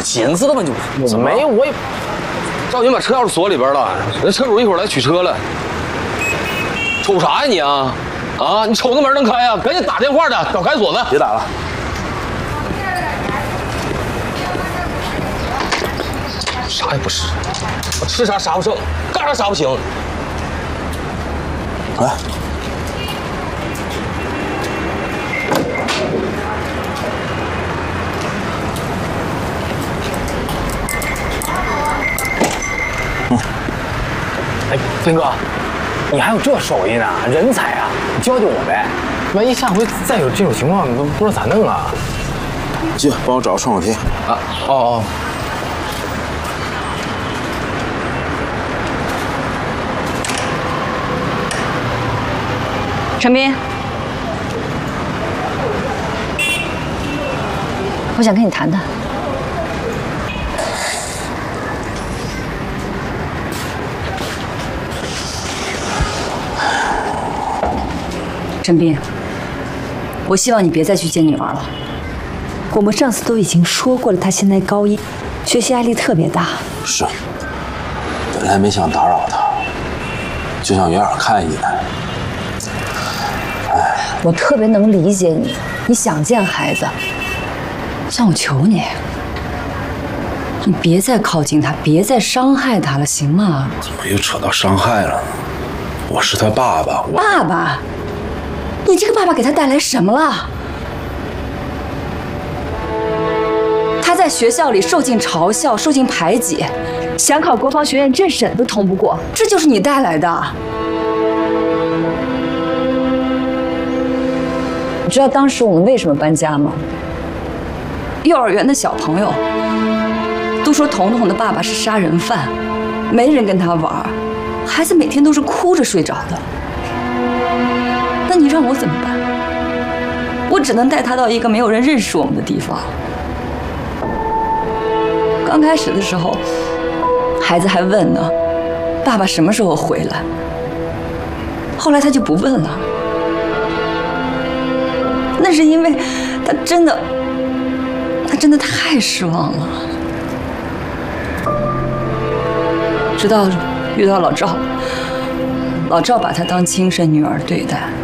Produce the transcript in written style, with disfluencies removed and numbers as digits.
金子了吗？就没有，我也赵云把车钥匙锁里边了，人车主一会儿来取车了。瞅啥呀你啊？啊，你瞅那门能开呀？赶紧打电话的，找开锁的。 别打了。 啥也不是，我吃啥啥不剩，干啥啥不行。 来。 哎，飞哥，你还有这手艺呢，人才啊！你教教我呗，万一下回再有这种情况，都不知道咋弄啊。 去，帮我找个创可贴。 啊，哦。 陈斌，我想跟你谈谈。 陈斌，我希望你别再去见女儿了。我们上次都已经说过了，她现在高一，学习压力特别大。 是，本来没想打扰她，就想远远看一眼。哎， 我特别能理解你，你想见孩子，但我求你，你别再靠近她，别再伤害她了，行吗？ 怎么又扯到伤害了呢？我是他爸爸， 爸爸。 你这个爸爸给他带来什么了？他在学校里受尽嘲笑，受尽排挤，想考国防学院政审都通不过，这就是你带来的。你知道当时我们为什么搬家吗？幼儿园的小朋友都说彤彤的爸爸是杀人犯，没人跟他玩，孩子每天都是哭着睡着的。 那你让我怎么办？我只能带他到一个没有人认识我们的地方。刚开始的时候，孩子还问呢，爸爸什么时候回来？后来他就不问了。那是因为他真的太失望了。直到遇到老赵，老赵把他当亲生女儿对待。